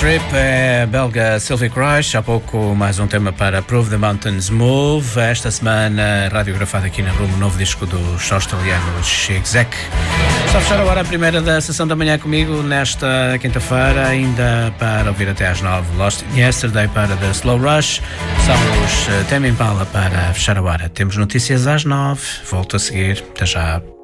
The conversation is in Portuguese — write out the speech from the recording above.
Trip é a belga Sylvie Crush. Há pouco mais um tema para Prove the Mountains Move. Esta semana radiografado aqui na Rumo, o novo disco dos australianos Zigzag. Está a fechar agora a primeira da sessão da manhã comigo nesta quinta-feira, ainda para ouvir até às 9. Lost in Yesterday para The Slow Rush. Somos Tame Impala para fechar a hora. Temos notícias às 9. Volto a seguir. Até já.